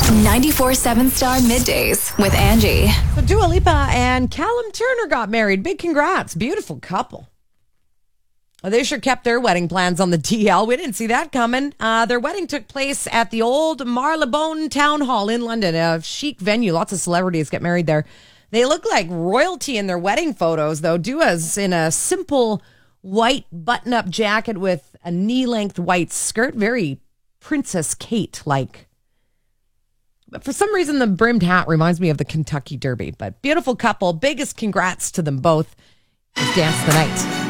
94.7 Star Middays with Angie. So Dua Lipa and Callum Turner got married. Big congrats. Beautiful couple. Well, they sure kept their wedding plans on the DL. We didn't see that coming. Their wedding took place at the old Marylebone Town Hall in London, a chic venue. Lots of celebrities get married there. They look like royalty in their wedding photos, though. Dua's in a simple white button-up jacket with a knee-length white skirt. Very Princess Kate-like. But for some reason, the brimmed hat reminds me of the Kentucky Derby. But beautiful couple. Biggest congrats to them both. Dance the night.